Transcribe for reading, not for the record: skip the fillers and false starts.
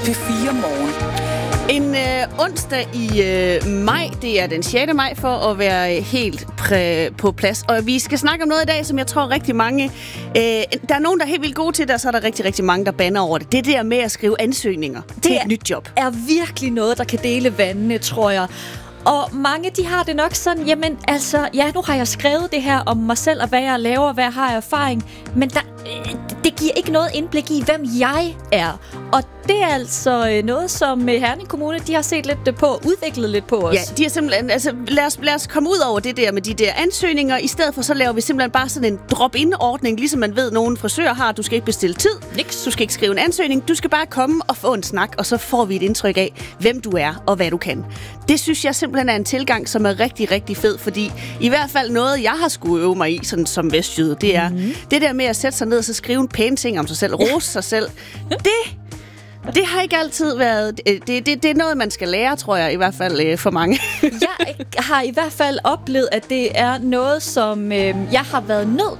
Radio4 Morgen. En onsdag i maj, det er den 6. maj, for at være helt på plads. Og vi skal snakke om noget i dag, som jeg tror rigtig mange... der er nogen, der er helt vildt gode til det, og så er der rigtig, rigtig mange, der bander over det. Det der med at skrive ansøgninger til et nyt job. Det er virkelig noget, der kan dele vandene, tror jeg. Og mange, de har det nok sådan, jamen altså, ja, nu har jeg skrevet det her om mig selv, og hvad jeg laver, og hvad jeg har erfaring, men det giver ikke noget indblik i, hvem jeg er. Og det er altså noget, som Herning Kommune, de har set lidt på, udviklet lidt på os. Ja, de har simpelthen, altså lad os komme ud over det der med de der ansøgninger. I stedet for, så laver vi simpelthen bare sådan en drop-in-ordning, ligesom man ved, nogle frisører har. Du skal ikke bestille tid, du skal ikke skrive en ansøgning, du skal bare komme og få en snak, og så får vi et indtryk af, hvem du er og hvad du kan. Det synes jeg simpelthen er en tilgang, som er rigtig, rigtig fed, fordi i hvert fald noget, jeg har skulle øve mig i, sådan som vestjyde, det er det der med at sætte sig ned og så skrive en pæn ting om sig selv, rose sig selv. Det har ikke altid været... Det er noget, man skal lære, tror jeg, i hvert fald for mange. Jeg har i hvert fald oplevet, at det er noget, som jeg har været nødt